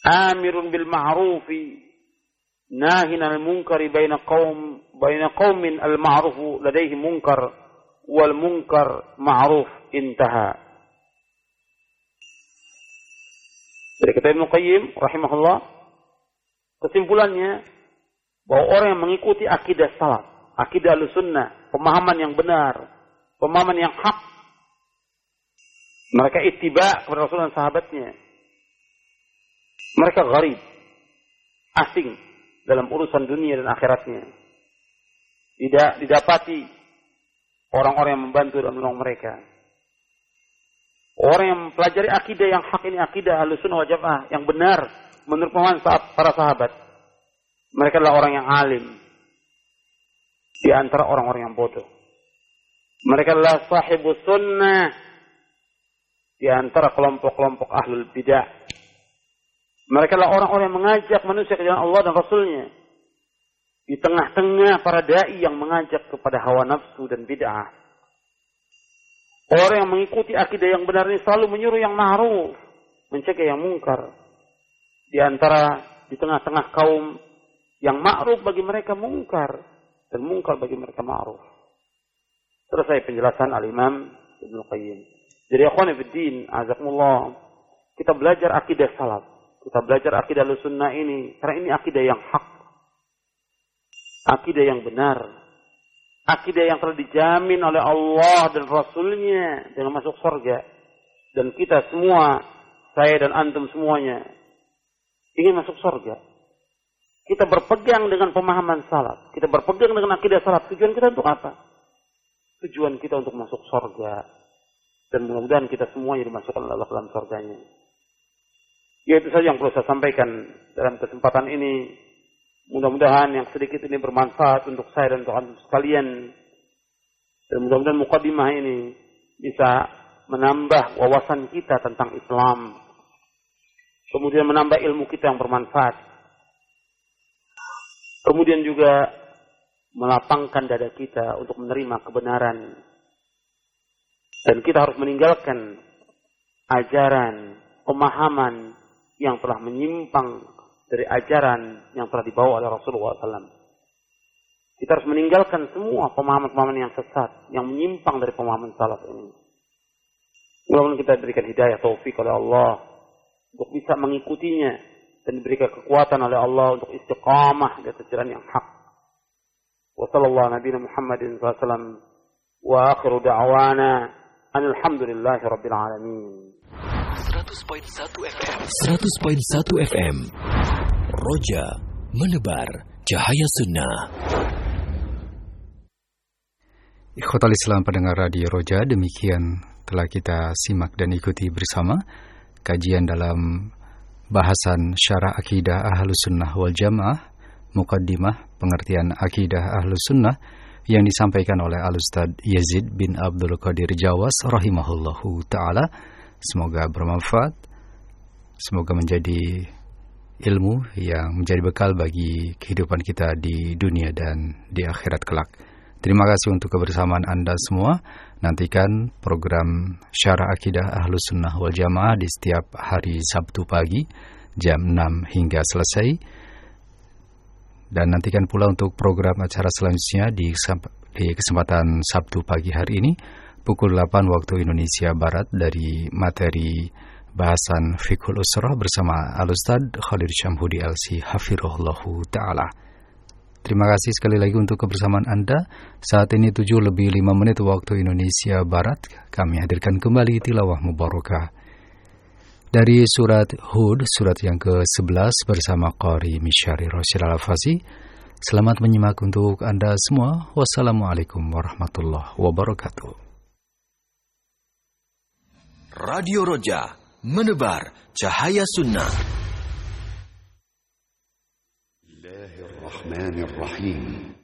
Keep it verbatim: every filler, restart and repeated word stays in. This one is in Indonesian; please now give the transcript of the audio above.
amirun bil ma'rufi nahin al munkari baina qaum baina qaumin al ma'rufu ladaihi munkar wal munkar ma'ruf. Intaha. Dari kata Ibnu Qayyim rahimahullah, kesimpulannya bahwa orang yang mengikuti akidah salaf, akidah Ahlussunnah, pemahaman yang benar, pemahaman yang hak, mereka ittiba kepada Rasul dan sahabatnya. Mereka gharib, asing dalam urusan dunia dan akhiratnya. Tidak didapati orang-orang yang membantu dan menolong mereka. Orang yang mempelajari akidah yang hak ini, akidah Ahlussunnah wal Jamaah yang benar menurut pemahaman para sahabat. Mereka adalah orang yang alim di antara orang-orang yang bodoh. Mereka adalah sahibus sunnah di antara kelompok-kelompok ahlul bidah. Mereka adalah orang-orang yang mengajak manusia ke jalan Allah dan Rasulnya. Di tengah-tengah para da'i yang mengajak kepada hawa nafsu dan bid'ah. Orang yang mengikuti akidah yang benar ini selalu menyuruh yang ma'ruf, mencegah yang mungkar. Di antara, di tengah-tengah kaum yang ma'ruf bagi mereka mungkar, dan mungkar bagi mereka ma'ruf. Selesai penjelasan Al-Imam Ibnu Qayyim. Jadi akhwan fiddin, azakumullah, kita belajar akidah salaf. Kita belajar akidah Ahlussunnah ini, karena ini akidah yang hak. Akidah yang benar. Akidah yang telah dijamin oleh Allah dan Rasulnya dengan masuk surga. Dan kita semua, saya dan antum semuanya, ingin masuk surga. Kita berpegang dengan pemahaman salaf. Kita berpegang dengan akidah salaf. Tujuan kita untuk apa? Tujuan kita untuk masuk surga. Dan mudah-mudahan kita semuanya dimasukkan oleh Allah dalam surganya. Ya, itu saja yang perlu saya sampaikan dalam kesempatan ini. Mudah-mudahan yang sedikit ini bermanfaat untuk saya dan untuk antum sekalian. Dan mudah-mudahan muqaddimah ini bisa menambah wawasan kita tentang Islam. Kemudian menambah ilmu kita yang bermanfaat. Kemudian juga melapangkan dada kita untuk menerima kebenaran. Dan kita harus meninggalkan ajaran, pemahaman yang telah menyimpang dari ajaran yang telah dibawa oleh Rasulullah shallallahu alaihi wasallam. Kita harus meninggalkan semua pemahaman-pemahaman yang sesat, yang menyimpang dari pemahaman salaf ini. Mudah-mudahan kita diberikan hidayah taufik oleh Allah untuk bisa mengikutinya dan diberikan kekuatan oleh Allah untuk istiqamah di atas jalan yang hak. Wa sallallahu nabiyana Muhammadin sallallahu alaihi wasallam wa akhiru da'wana alhamdulillahi rabbil alamin. seratus koma satu F M seratus koma satu F M Roja menebar cahaya sunnah. Ikhwatal Islam pendengar Radio Roja, demikian telah kita simak dan ikuti bersama kajian dalam bahasan syarah akidah Ahlussunnah wal Jamaah, muqaddimah pengertian akidah Ahlussunnah yang disampaikan oleh Al-Ustaz Yazid bin Abdul Qadir Jawas rahimahullahu ta'ala. Semoga bermanfaat, semoga menjadi ilmu yang menjadi bekal bagi kehidupan kita di dunia dan di akhirat kelak. Terima kasih untuk kebersamaan Anda semua. Nantikan program Syarah Akidah Ahlussunnah wal Jamaah di setiap hari Sabtu pagi jam enam hingga selesai. Dan nantikan pula untuk program acara selanjutnya di kesempatan Sabtu pagi hari ini pukul delapan waktu Indonesia Barat dari materi bahasan Fiqhul Usrah bersama Al-Ustaz Khalid Syamhudi L C Hafirullahu Ta'ala. Terima kasih sekali lagi untuk kebersamaan Anda. Saat ini tujuh lebih lima menit waktu Indonesia Barat. Kami hadirkan kembali tilawah mubarakah dari surat Hud, surat yang ke sebelas bersama Qari Misyari Rasyid Al-Fazi. Selamat menyimak untuk Anda semua. Wassalamualaikum warahmatullahi wabarakatuh. Radio Roja menebar cahaya sunnah. Bismillahirrahmanirrahim.